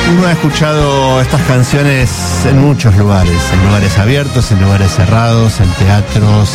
Uno ha escuchado estas canciones en muchos lugares, en lugares abiertos, en lugares cerrados, en teatros,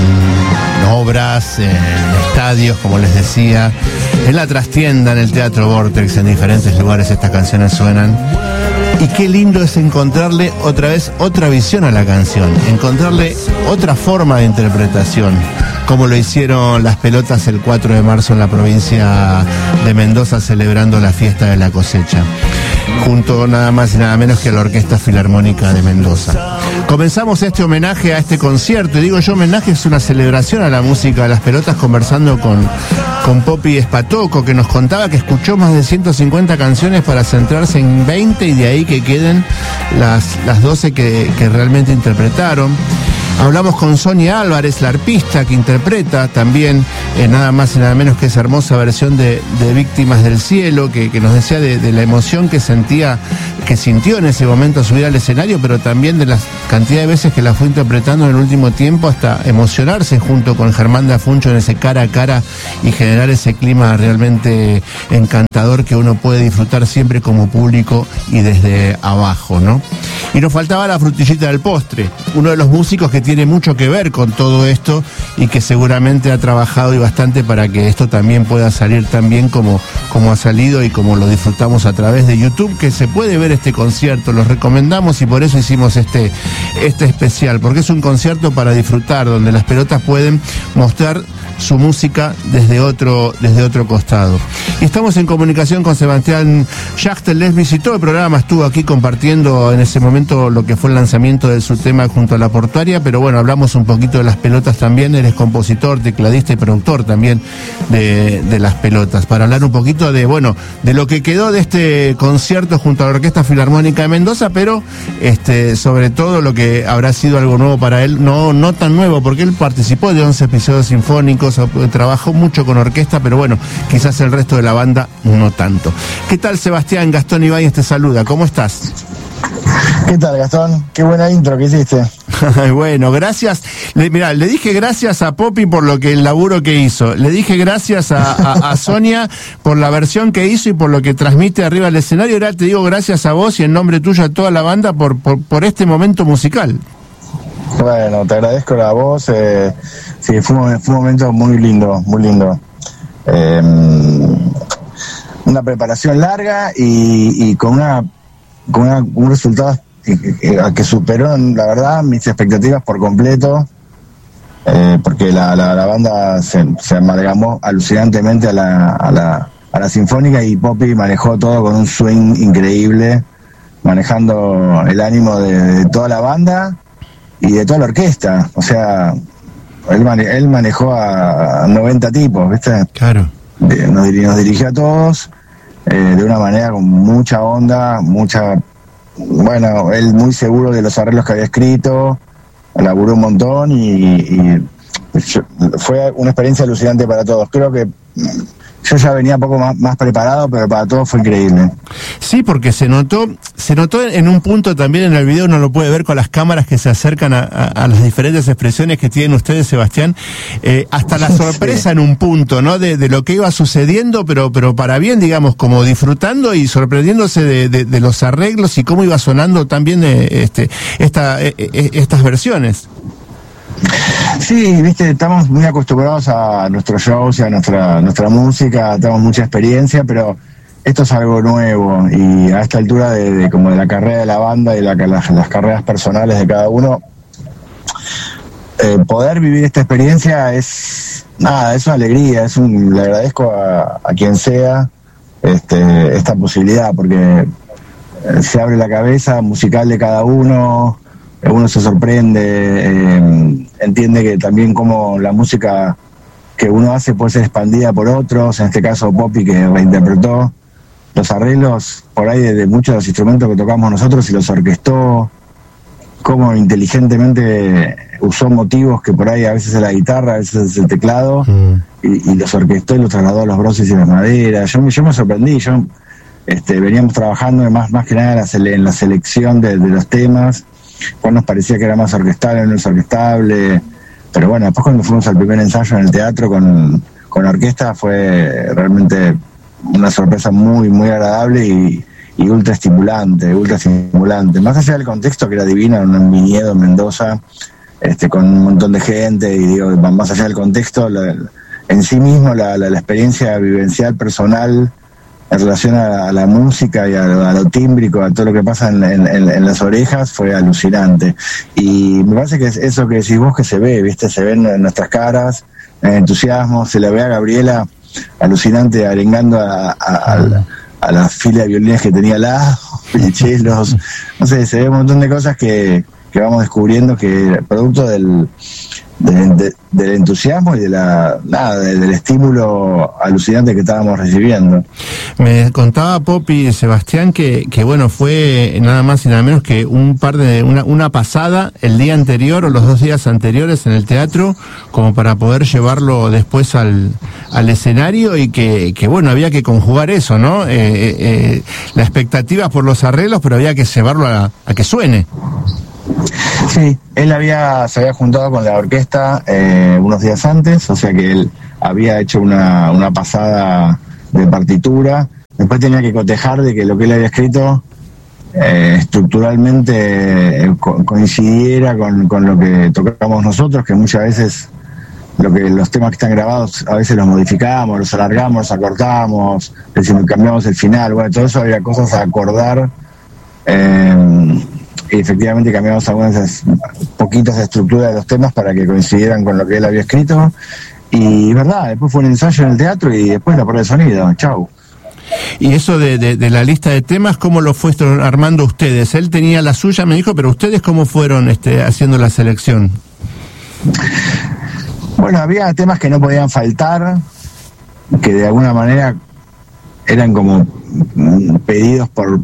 en obras, en estadios, como les decía, en la trastienda, en el Teatro Vortex, en diferentes lugares estas canciones suenan. Y qué lindo es encontrarle otra vez otra visión a la canción, encontrarle otra forma de interpretación, como lo hicieron Las Pelotas el 4 de marzo en la provincia de Mendoza, celebrando la fiesta de la cosecha, junto nada más y nada menos que a la Orquesta Filarmónica de Mendoza. Comenzamos este homenaje a este concierto, y digo yo homenaje, es una celebración a la música de Las Pelotas, conversando con Poppy Espatoco, que nos contaba que escuchó más de 150 canciones para centrarse en 20 y de ahí que queden las 12 que realmente interpretaron. Hablamos con Sonia Álvarez, la arpista que interpreta también nada más y nada menos que esa hermosa versión de Víctimas del Cielo, que nos decía de la emoción que sintió en ese momento subir al escenario, pero también de la cantidad de veces que la fue interpretando en el último tiempo hasta emocionarse junto con Germán Dafuncho en ese cara a cara y generar ese clima realmente encantador que uno puede disfrutar siempre como público y desde abajo, ¿no? Y nos faltaba la frutillita del postre, uno de los músicos que tiene mucho que ver con todo esto y que seguramente ha trabajado y bastante para que esto también pueda salir tan bien como ha salido y como lo disfrutamos a través de YouTube, que se puede ver este concierto, los recomendamos y por eso hicimos este especial, porque es un concierto para disfrutar, donde Las Pelotas pueden mostrar su música desde otro costado. Y estamos en comunicación con Sebastián Schachtel, les visitó el programa, estuvo aquí compartiendo en ese momento lo que fue el lanzamiento de su tema junto a La Portuaria, pero bueno, hablamos un poquito de Las Pelotas también, él es compositor, tecladista y productor también de Las Pelotas, para hablar un poquito de lo que quedó de este concierto junto a la Orquesta Filarmónica de Mendoza, pero sobre todo lo que habrá sido algo nuevo para él, no tan nuevo, porque él participó de 11 episodios sinfónicos, trabajó mucho con orquesta, pero bueno, quizás el resto de la banda no tanto. ¿Qué tal, Sebastián? Gastón Ibáñez te saluda, ¿cómo estás? ¿Qué tal, Gastón? Qué buena intro que hiciste. Bueno, gracias. Mirá, le dije gracias a Poppy por el laburo que hizo. Le dije gracias a Sonia por la versión que hizo y por lo que transmite arriba del escenario. Ahora te digo gracias a vos y en nombre tuyo a toda la banda por este momento musical. Bueno, te agradezco la voz. Sí, fue un momento muy lindo, muy lindo. Una preparación larga y con un resultado que superó, la verdad, mis expectativas por completo, porque la banda se amalgamó alucinantemente a la sinfónica, y Poppy manejó todo con un swing increíble, manejando el ánimo de toda la banda y de toda la orquesta. O sea, él manejó a 90 tipos, ¿viste? Claro. Nos dirigió a todos de una manera con mucha onda, bueno, él muy seguro de los arreglos que había escrito, laburó un montón y fue una experiencia alucinante para todos. Creo que yo ya venía un poco más preparado, pero para todos fue increíble. Sí, porque se notó en un punto también en el video, uno lo puede ver con las cámaras que se acercan a las diferentes expresiones que tienen ustedes, Sebastián, hasta la sorpresa sí. En un punto, ¿no? De lo que iba sucediendo, pero para bien, digamos, como disfrutando y sorprendiéndose de los arreglos y cómo iba sonando también estas versiones. Sí, viste, estamos muy acostumbrados a nuestros shows y a nuestra música, tenemos mucha experiencia, pero esto es algo nuevo, y a esta altura de la carrera de la banda y las carreras personales de cada uno, poder vivir esta experiencia es una alegría, le agradezco a quien sea esta posibilidad, porque se abre la cabeza musical de cada uno se sorprende, entiende que también como la música que uno hace puede ser expandida por otros, en este caso Poppy, que reinterpretó los arreglos por ahí de muchos de los instrumentos que tocamos nosotros y los orquestó, cómo inteligentemente usó motivos que por ahí a veces es la guitarra, a veces es el teclado, y los orquestó y los trasladó a los broces y las maderas. Yo me sorprendí, veníamos trabajando más que nada en la selección de los temas, pues nos parecía que era más orquestable, menos orquestable, pero bueno, después cuando fuimos al primer ensayo en el teatro con orquesta fue realmente una sorpresa muy, muy agradable, y y ultra estimulante. Más allá del contexto, que era divino, en un viñedo en Mendoza, con un montón de gente, y digo, más allá del contexto, en sí mismo la experiencia vivencial personal en relación a la música y a lo tímbrico, a todo lo que pasa en las orejas, fue alucinante. Y me parece que es eso que decís vos, que se ve, ¿viste? Se ven en nuestras caras, en entusiasmo, se la ve a Gabriela alucinante arengando a la fila de violines que tenía al lado, y chelos, no sé, se ve un montón de cosas que vamos descubriendo, que producto del entusiasmo y del estímulo alucinante que estábamos recibiendo. Me contaba Popi, Sebastián, que bueno, fue nada más y nada menos que una pasada el día anterior o los 2 días anteriores en el teatro, como para poder llevarlo después al escenario, y que bueno, había que conjugar eso, ¿no? La expectativa por los arreglos, pero había que llevarlo a que suene. Sí, él se había juntado con la orquesta unos días antes, o sea que él había hecho una pasada de partitura. Después tenía que cotejar de que lo que él había escrito estructuralmente coincidiera con lo que tocamos nosotros, que muchas veces los temas que están grabados a veces los modificamos, los alargamos, los acortamos, cambiamos el final. Bueno, todo eso había cosas a acordar. Y efectivamente cambiamos algunas poquitas de estructura de los temas para que coincidieran con lo que él había escrito, y verdad, después fue un ensayo en el teatro y después la prueba de sonido, chau. Y eso de la lista de temas, ¿cómo lo fueron armando ustedes? Él tenía la suya, me dijo, pero ustedes ¿cómo fueron haciendo la selección? Bueno, había temas que no podían faltar, que de alguna manera eran como pedidos por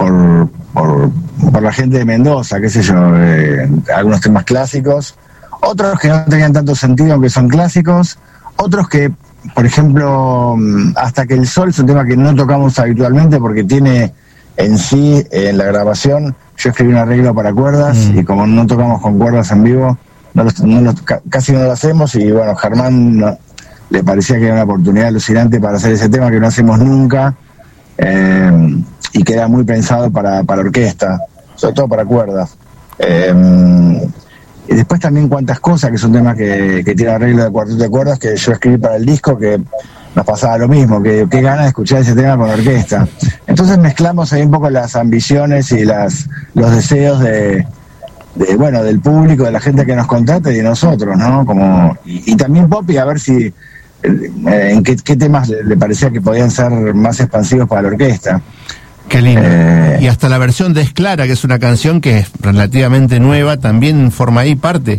la gente de Mendoza, qué sé yo, algunos temas clásicos, otros que no tenían tanto sentido aunque son clásicos, otros que, por ejemplo, Hasta que el sol es un tema que no tocamos habitualmente porque tiene en sí, en la grabación, yo escribí un arreglo para cuerdas, y como no tocamos con cuerdas en vivo, casi no lo hacemos, y bueno, Germán le parecía que era una oportunidad alucinante para hacer ese tema que no hacemos nunca, y que era muy pensado para orquesta, sobre todo para cuerdas. Y después también Cuántas cosas, que es un tema que tiene arreglo de cuarteto de cuerdas, que yo escribí para el disco, que nos pasaba lo mismo, que qué ganas de escuchar ese tema con orquesta. Entonces mezclamos ahí un poco las ambiciones y los deseos del público, de la gente que nos contrata y de nosotros, ¿no? Y también Popi, a ver si en qué temas le parecía que podían ser más expansivos para la orquesta. Qué lindo. Y hasta la versión de Es Clara, que es una canción que es relativamente nueva, también forma ahí parte.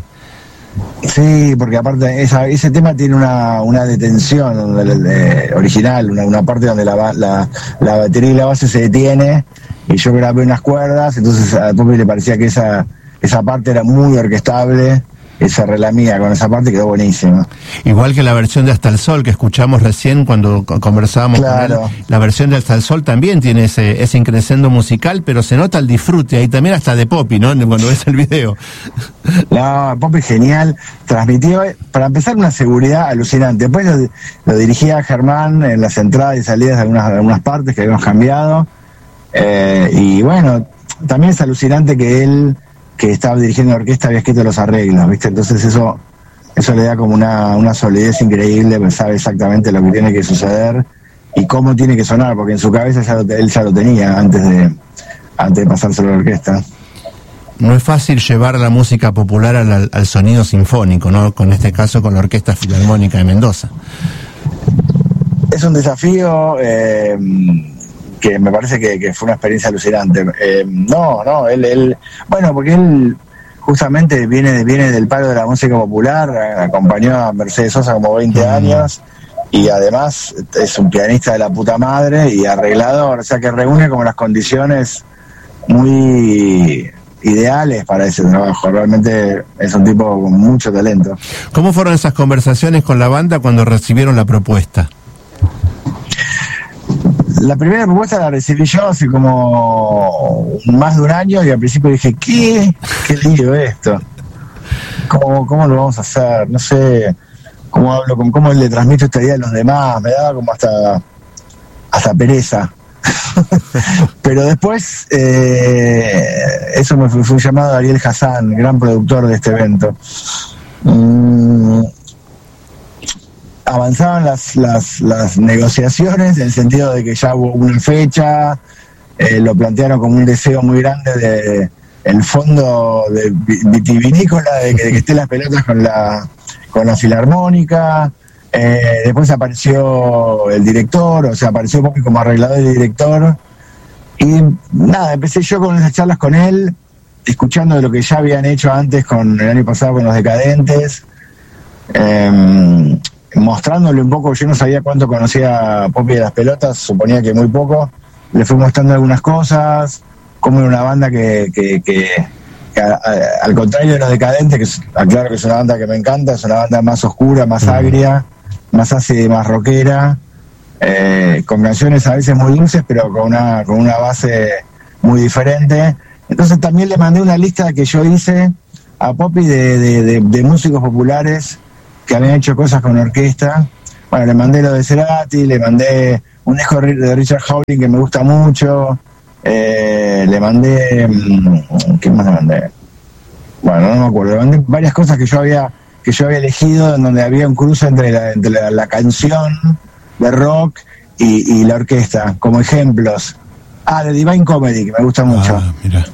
Sí, porque aparte ese tema tiene una detención original, una parte donde la batería y la base se detiene, y yo grabé unas cuerdas, entonces a Popi le parecía que esa parte era muy orquestable, esa relamía con esa parte quedó buenísima. Igual que la versión de Hasta el Sol que escuchamos recién cuando conversábamos, claro, con él, la versión de Hasta el Sol también tiene ese increscendo musical, pero se nota el disfrute ahí también hasta de Popi, ¿no? Cuando ves el video. No, Popi genial, transmitió, para empezar, una seguridad alucinante. Después lo dirigía a Germán en las entradas y salidas de algunas partes que habíamos cambiado, y bueno, también es alucinante que él, que estaba dirigiendo la orquesta, había escrito los arreglos, ¿viste? Entonces eso le da como una solidez increíble, pues sabe exactamente lo que tiene que suceder y cómo tiene que sonar, porque en su cabeza él ya lo tenía antes de pasárselo a la orquesta. No es fácil llevar la música popular al sonido sinfónico, ¿no? Con este caso, con la Orquesta Filarmónica de Mendoza. Es un desafío que me parece que fue una experiencia alucinante. Él, bueno, porque él justamente viene del palo de la música popular, acompañó a Mercedes Sosa como 20 años, y además es un pianista de la puta madre y arreglador, o sea que reúne como las condiciones muy ideales para ese trabajo. Realmente es un tipo con mucho talento. ¿Cómo fueron esas conversaciones con la banda cuando recibieron la propuesta? La primera propuesta la recibí yo hace como más de un año, y al principio dije, ¿qué lío esto? ¿Cómo lo vamos a hacer? No sé cómo le transmito esta idea a los demás, me daba como hasta pereza. Pero después, eso me fue llamado Ariel Hassan, gran productor de este evento. Avanzaban las negociaciones, en el sentido de que ya hubo una fecha, lo plantearon como un deseo muy grande de el fondo de vitivinícola, de que esté Las Pelotas con la Filarmónica. Después apareció el director, o sea, apareció Poppy como arreglador y director. Y nada, empecé yo con esas charlas con él, escuchando de lo que ya habían hecho antes el año pasado con Los Decadentes, mostrándole un poco. Yo no sabía cuánto conocía a Poppy de Las Pelotas, suponía que muy poco. Le fui mostrando algunas cosas, como era una banda que al contrario de Los Decadentes, que aclaro que es una banda que me encanta, es una banda más oscura, más agria, más ácida y más rockera, con canciones a veces muy dulces, pero con una base muy diferente. Entonces también le mandé una lista que yo hice a Poppy de músicos populares que habían hecho cosas con orquesta. Bueno, le mandé lo de Cerati, le mandé un disco de Richard Hawley que me gusta mucho, le mandé, ¿qué más le mandé? Bueno, no me acuerdo, le mandé varias cosas que yo había elegido, en donde había un cruce entre la canción de rock y la orquesta, como ejemplos. De Divine Comedy, que me gusta mucho. Mira.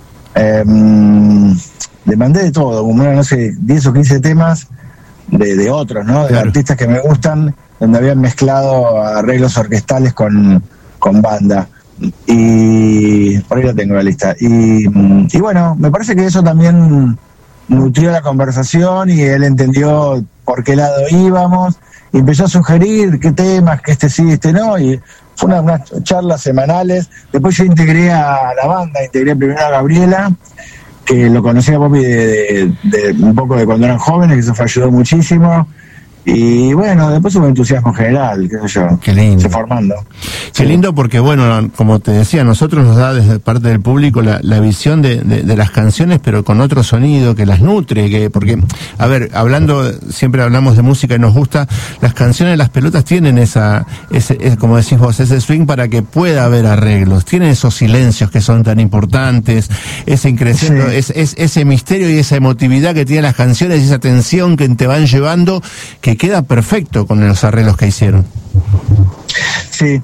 Le mandé de todo, como no sé, 10 o 15 temas de otros, ¿no? De claro, artistas que me gustan, donde habían mezclado arreglos orquestales con banda. Y por ahí lo tengo la lista. Y bueno, me parece que eso también nutrió la conversación y él entendió por qué lado íbamos y empezó a sugerir qué temas, que sí, no, y fue unas charlas semanales. Después yo integré a la banda, integré primero a Gabriela, que lo conocía a Poppy de un poco de cuando eran jóvenes, que eso me ayudó muchísimo. Y bueno, después hubo entusiasmo general, qué sé yo. Qué lindo. Se formando. Qué lindo, porque bueno, como te decía, nosotros nos da desde parte del público la visión de las canciones, pero con otro sonido que las nutre, porque, a ver, siempre hablamos de música y nos gusta, las canciones de Las Pelotas tienen ese, como decís vos, ese swing para que pueda haber arreglos, tienen esos silencios que son tan importantes, ese increciendo, sí, ese misterio y esa emotividad que tienen las canciones, y esa tensión que te van llevando, que queda perfecto con los arreglos que hicieron. Sí.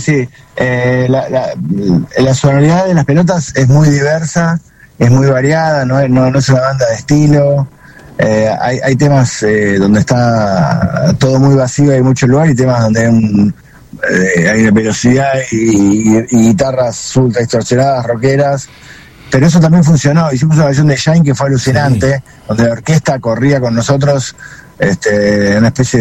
La sonoridad de Las Pelotas es muy diversa, es muy variada, no es una banda de estilo. Hay temas donde está todo muy vacío, hay mucho lugar, y temas donde hay una velocidad y guitarras ultra distorsionadas, rockeras. Pero eso también funcionó. Hicimos una versión de Shine que fue alucinante, sí, donde la orquesta corría con nosotros, una especie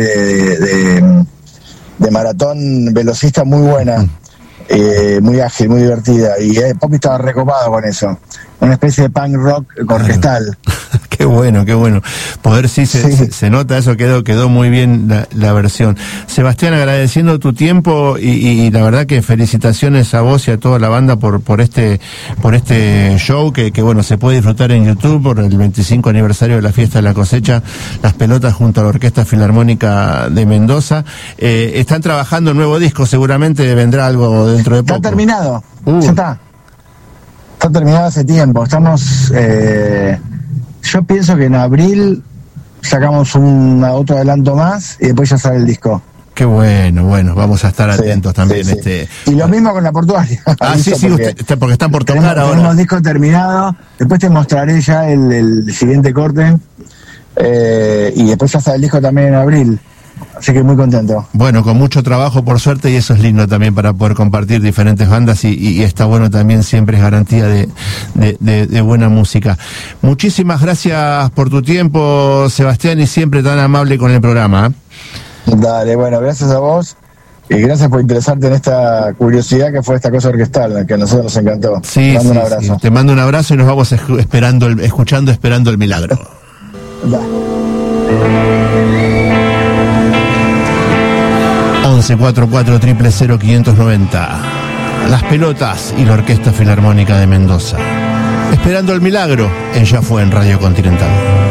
de maratón velocista muy buena, muy ágil, muy divertida, y Poppy estaba recopado con eso, una especie de punk rock orquestal. Qué bueno. Poder se nota eso, quedó muy bien la versión. Sebastián, agradeciendo tu tiempo y la verdad que felicitaciones a vos y a toda la banda por este show que bueno, se puede disfrutar en YouTube por el 25 aniversario de la Fiesta de la Cosecha, Las Pelotas junto a la Orquesta Filarmónica de Mendoza. Están trabajando un nuevo disco, seguramente vendrá algo dentro de poco. Está terminado, ya está terminado hace tiempo. Estamos... yo pienso que en abril sacamos otro adelanto más y después ya sale el disco. Qué bueno, vamos a estar atentos también. Sí. Y lo mismo con La Portuaria. Sí, porque están por tocar ahora. Tenemos disco terminado, después te mostraré ya el siguiente corte, y después ya sale el disco también en abril. Así que muy contento. Bueno, con mucho trabajo, por suerte, y eso es lindo también para poder compartir diferentes bandas y está bueno también, siempre es garantía de buena música. Muchísimas gracias por tu tiempo, Sebastián, y siempre tan amable con el programa. Dale, bueno, gracias a vos y gracias por interesarte en esta curiosidad que fue esta cosa orquestal, que a nosotros nos encantó. Sí, te mando un abrazo. Sí. Te mando un abrazo y nos vamos esperando el milagro. Dale. 1144-000-590. Las Pelotas y la Orquesta Filarmónica de Mendoza. Esperando el milagro, ella fue en Radio Continental.